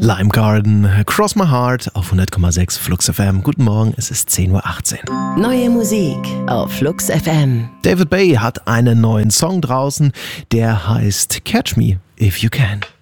Lime Garden, Cross My Heart auf 100,6 Flux FM. Guten Morgen, es ist 10:18 Uhr. Neue Musik auf Flux FM. David Bay hat einen neuen Song draußen, der heißt Catch Me If You Can.